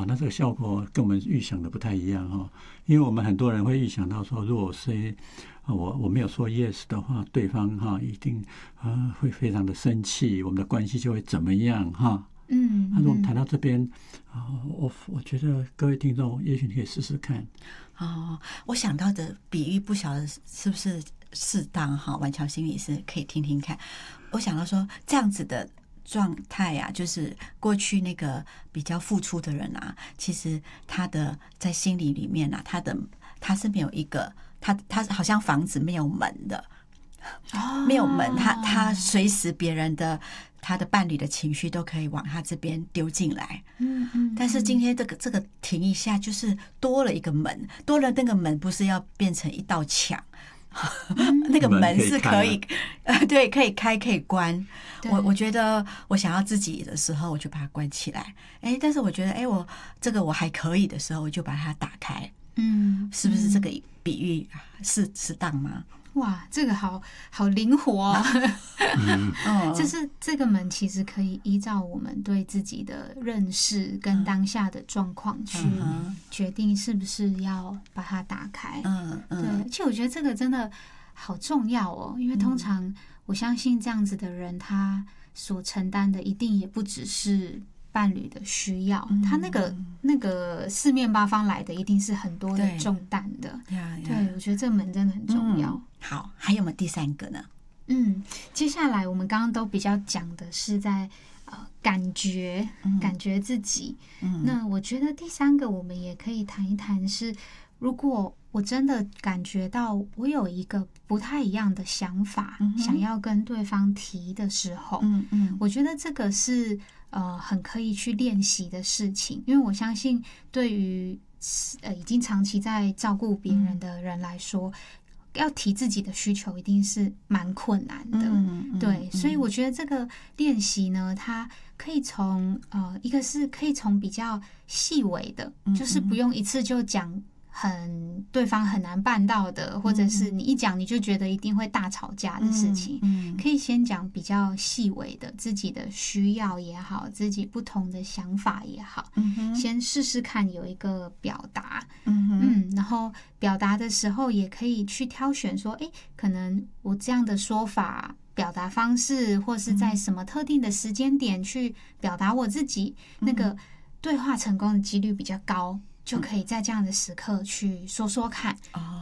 哇，那这个效果跟我们预想的不太一样哈，因为我们很多人会预想到说，如果是我没有说 yes 的话，对方一定会非常的生气，我们的关系就会怎么样哈。那如果谈到这边我觉得各位听众也许你可以试试看。 我想到的比喻不晓得是不是适当哈，婉乔心理师可以听听看。我想到说这样子的状态啊，就是过去那个比较付出的人啊，其实他的在心理里面啊，他是没有一个他好像房子没有门的，没有门，他随时别人的他的伴侣的情绪都可以往他这边丢进来。但是今天这个停一下，就是多了一个门，多了那个门不是要变成一道墙。那个门是可以对，可以开可以关。我觉得我想要自己的时候我就把它关起来，但是我觉得我这个我还可以的时候我就把它打开。是不是这个比喻是适当吗？ 哇，这个好灵活哦！就是这个门其实可以依照我们对自己的认识跟当下的状况去决定是不是要把它打开。对，而且我觉得这个真的好重要哦，因为通常我相信这样子的人，他所承担的一定也不只是伴侣的需要，他那个四面八方来的一定是很多的重担的。对，我觉得这个门真的很重要。 好，还有没有第三个呢？ 接下来我们刚刚都比较讲的是在感觉自己。那我觉得第三个我们也可以谈一谈是，如果我真的感觉到我有一个不太一样的想法，想要跟对方提的时候，我觉得这个是很可以去练习的事情，因为我相信对于已经长期在照顾别人的人来说，要提自己的需求一定是蛮困难的。对，所以我觉得这个练习呢，它可以从一个是可以从比较细微的，就是不用一次就讲对方很难办到的，或者是你一讲你就觉得一定会大吵架的事情，可以先讲比较细微的自己的需要也好，自己不同的想法也好，先试试看有一个表达。然后表达的时候也可以去挑选说，可能我这样的说法表达方式，或是在什么特定的时间点去表达我自己，那个对话成功的几率比较高，就可以在这样的时刻去说说看。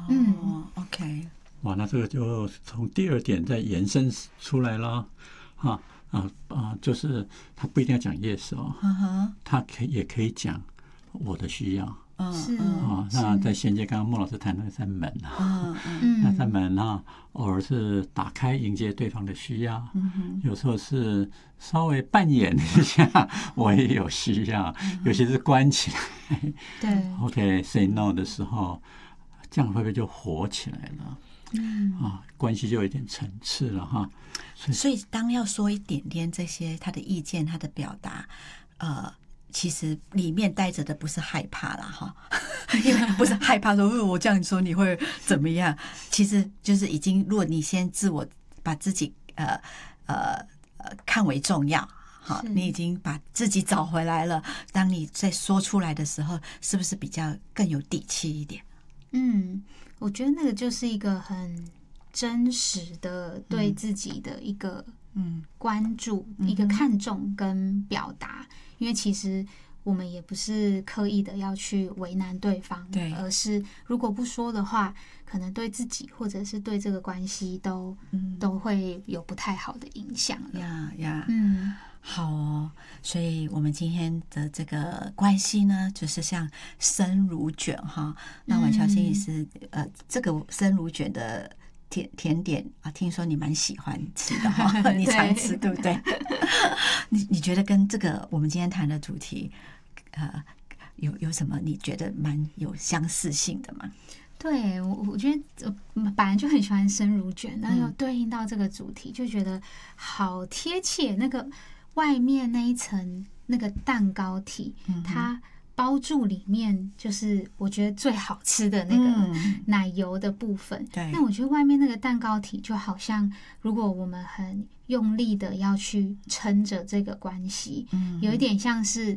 OK， 哇，那这个就从第二点再延伸出来了就是他不一定要讲 yes 他也可以讲我的需要。那在衔接刚刚孟老师谈的扇门那扇门偶尔是打开迎接对方的需要，有时候是稍微扮演一下我也有需要，尤其是关起来对 OK say no 的时候，这样会不会就活起来了？关系就有一点层次了哈。 所以当要说一点点这些他的意见他的表达其实里面带着的不是害怕啦哈，因为不是害怕说我这样说你会怎么样，其实就是已经如果你先自我把自己看为重要，好，你已经把自己找回来了，当你在说出来的时候是不是比较更有底气一点？ 我觉得那个就是一个很真实的对自己的一个关注，一个看重跟表达。因为其实我们也不是刻意的要去为难对方，对，而是如果不说的话，可能对自己或者是对这个关系都会有不太好的影响好哦，所以我们今天的这个关系呢，就是像生乳卷哈。那婉乔心理师这个生乳卷的甜点听说你蛮喜欢吃的哈，你常吃对不对？你觉得跟这个我们今天谈的主题有什么你觉得蛮有相似性的吗？ 对，我觉得本来就很喜欢生乳卷，然后又对应到这个主题，就觉得好贴切。那个外面那一层那个蛋糕体，它包住里面就是我觉得最好吃的那个奶油的部分。那我觉得外面那个蛋糕体就好像，如果我们很用力的要去撑着这个关系，有一点像是